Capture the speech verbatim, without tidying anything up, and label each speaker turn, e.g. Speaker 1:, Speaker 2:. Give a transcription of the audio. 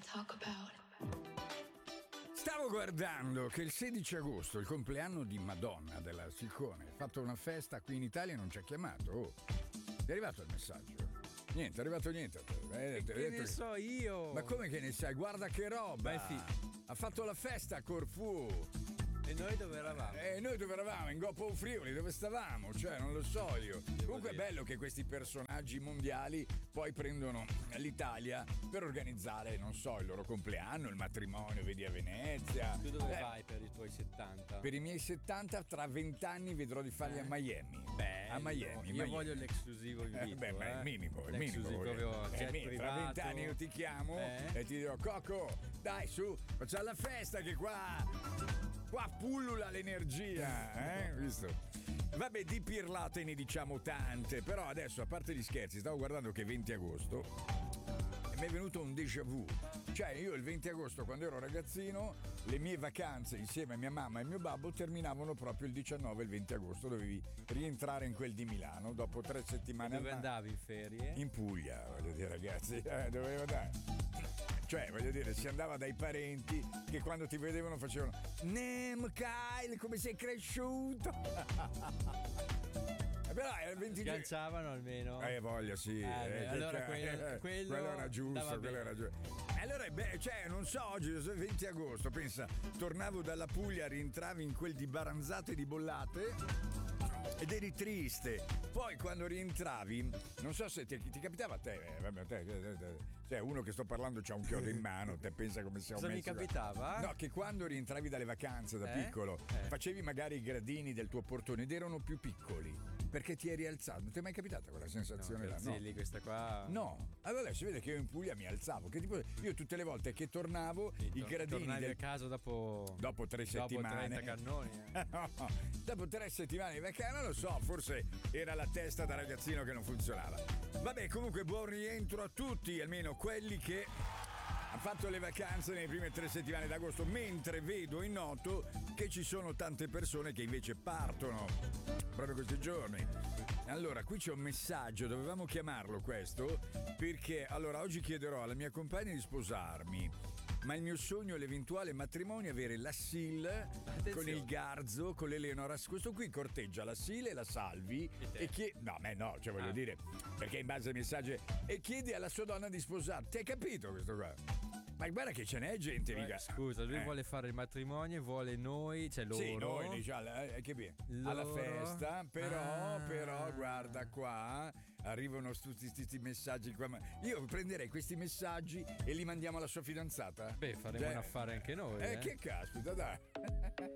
Speaker 1: talk about.
Speaker 2: Stavo guardando che il sedici agosto, il compleanno di Madonna della Siccone, ha fatto una festa qui in Italia e non ci ha chiamato. Oh. È arrivato il messaggio? Niente, è arrivato niente a te. Eh,
Speaker 3: che
Speaker 2: detto
Speaker 3: ne
Speaker 2: che...
Speaker 3: so io?
Speaker 2: Ma come che ne sai? Guarda che roba!
Speaker 3: Beh, sì.
Speaker 2: Ha fatto la festa a Corfù.
Speaker 3: E noi dove eravamo?
Speaker 2: E eh, noi dove eravamo? In Goppo Friuli, dove stavamo? Cioè, non lo so io.
Speaker 3: Devo
Speaker 2: Comunque
Speaker 3: dire.
Speaker 2: è bello che questi personaggi mondiali poi prendono l'Italia per organizzare, non so, il loro compleanno, il matrimonio, vedi a Venezia.
Speaker 3: Tu dove
Speaker 2: Eh,
Speaker 3: vai per i tuoi settanta?
Speaker 2: Per i miei settanta, tra vent'anni vedrò di farli
Speaker 3: Eh.
Speaker 2: a Miami.
Speaker 3: Bello.
Speaker 2: A Miami.
Speaker 3: Io
Speaker 2: Miami.
Speaker 3: voglio l'esclusivo invito.
Speaker 2: Eh, beh, ma è il
Speaker 3: eh.
Speaker 2: minimo, è il minimo.
Speaker 3: L'esclusivo proprio
Speaker 2: Eh,
Speaker 3: jet
Speaker 2: mi- Tra
Speaker 3: privato.
Speaker 2: vent'anni io ti chiamo
Speaker 3: Eh?
Speaker 2: e ti dirò: Coco, dai su, facciamo la festa che qua. Qua pullula l'energia, eh? Visto? Vabbè, di pirlate ne diciamo tante, però adesso, a parte gli scherzi, stavo guardando che è venti agosto e mi è venuto un déjà vu. Cioè, io il venti agosto, quando ero ragazzino, le mie vacanze insieme a mia mamma e mio babbo terminavano proprio il diciannove e il venti agosto. Dovevi rientrare in quel di Milano dopo tre settimane.
Speaker 3: Dove
Speaker 2: al-
Speaker 3: andavi in ferie?
Speaker 2: In Puglia, voglio dire, ragazzi, eh, dovevo andare. Cioè, voglio dire, si andava dai parenti che quando ti vedevano facevano Nem Kyle, come sei cresciuto? Eh, Però era il venti
Speaker 3: Sganciavano almeno?
Speaker 2: Eh, voglia, sì.
Speaker 3: Eh, beh,
Speaker 2: che
Speaker 3: allora
Speaker 2: ca-
Speaker 3: quello-
Speaker 2: eh,
Speaker 3: quello
Speaker 2: quello era giusto,
Speaker 3: andava
Speaker 2: quello
Speaker 3: bene.
Speaker 2: era giusto. E allora, beh, cioè, non so, oggi è il venti agosto, pensa, tornavo dalla Puglia, rientravi in quel di Baranzate e di Bollate ed eri triste. Poi quando rientravi, non so se ti, ti capitava a te, eh, vabbè, te, te, te, cioè uno che sto parlando c'ha un chiodo in mano, te pensa come siamo
Speaker 3: Cosa mi
Speaker 2: messi qua.
Speaker 3: capitava?
Speaker 2: No, che quando rientravi dalle vacanze da
Speaker 3: Eh?
Speaker 2: piccolo,
Speaker 3: Eh.
Speaker 2: facevi magari i gradini del tuo portone ed erano più piccoli, perché ti eri alzato. Non ti è mai capitata quella
Speaker 3: No,
Speaker 2: sensazione là?
Speaker 3: Perzilli, questa qua.
Speaker 2: No, allora si vede che io in Puglia mi alzavo. Che tipo, io tutte le volte che tornavo,
Speaker 3: Sì,
Speaker 2: i
Speaker 3: tor-
Speaker 2: gradini
Speaker 3: tornavi
Speaker 2: del-
Speaker 3: a casa dopo.
Speaker 2: dopo tre settimane.
Speaker 3: Dopo trenta cannoni. eh.
Speaker 2: No, dopo tre settimane di vacanza, non lo so, forse era la testa da ragazzino che non funzionava. Vabbè, comunque buon rientro a tutti, almeno quelli che hanno fatto le vacanze nelle prime tre settimane d'agosto, mentre vedo e noto che ci sono tante persone che invece partono proprio questi giorni. Allora, qui c'è un messaggio, dovevamo chiamarlo questo, perché allora oggi chiederò alla mia compagna di sposarmi. Ma il mio sogno è l'eventuale matrimonio è avere la Sil con il Garzo, con l'Eleonora. Questo qui corteggia la Sil e la Salvi
Speaker 3: E te?
Speaker 2: e chiede. No, me no, cioè voglio
Speaker 3: Ah.
Speaker 2: dire, perché in base ai messaggi. E chiede alla sua donna di sposarti. Hai capito questo qua? Ma guarda che ce n'è gente,
Speaker 3: Eh,
Speaker 2: mica.
Speaker 3: Scusa, lui
Speaker 2: Eh.
Speaker 3: vuole fare il matrimonio e vuole noi, cioè loro.
Speaker 2: Sì, noi diciamo, eh, che bene. Alla
Speaker 3: Loro?
Speaker 2: festa, però,
Speaker 3: Ah.
Speaker 2: però, guarda qua, arrivano tutti questi messaggi qua. ma Io prenderei questi messaggi e li mandiamo alla sua fidanzata.
Speaker 3: Beh, faremo un affare anche noi,
Speaker 2: Eh,
Speaker 3: eh.
Speaker 2: che caspita, dai.